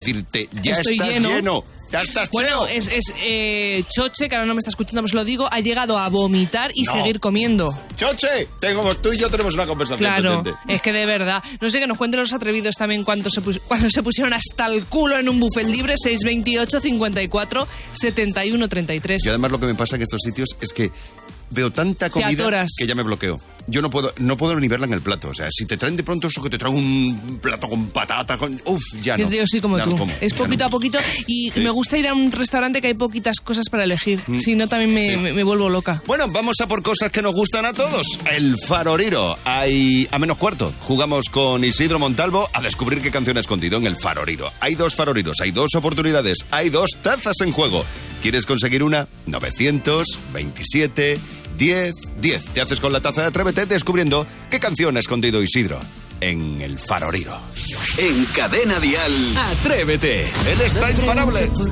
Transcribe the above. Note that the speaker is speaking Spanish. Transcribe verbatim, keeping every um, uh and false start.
decirte, ya Estoy estás lleno. lleno, ya estás Bueno, lleno. es, es eh, Choche, que ahora no me está escuchando, os lo digo, ha llegado a vomitar y No. seguir comiendo. Choche, tengo, tú y yo tenemos una conversación Claro, pendiente. es que de verdad. No sé, que nos cuenten los atrevidos también cuando se, pus- cuando se pusieron hasta el culo en un buffet libre. Seis veintiocho, cincuenta y cuatro, setenta y uno, treinta y tres. Y además lo que me pasa en estos sitios es que veo tanta comida atoras. que ya me bloqueo. Yo no puedo no puedo ni verla en el plato. O sea, si te traen de pronto eso que te traen un plato con patata, con... Uf, ya no. Yo sí, como Ya tú. no como, es ya poquito no. a poquito y Sí. me gusta ir a un restaurante que hay poquitas cosas para elegir. Mm. Si no, también me, Sí. me, me vuelvo loca. Bueno, vamos a por cosas que nos gustan a todos. El Faroriro. Hay a menos cuarto. Jugamos con Isidro Montalvo a descubrir qué canción ha escondido en el Faroriro. Hay dos Faroriros, hay dos oportunidades, hay dos tazas en juego. ¿Quieres conseguir una? novecientos veintisiete diez diez. Te haces con la taza de Atrévete descubriendo qué canción ha escondido Isidro en el Faroriro. En Cadena Dial, Atrévete. Él está imparable.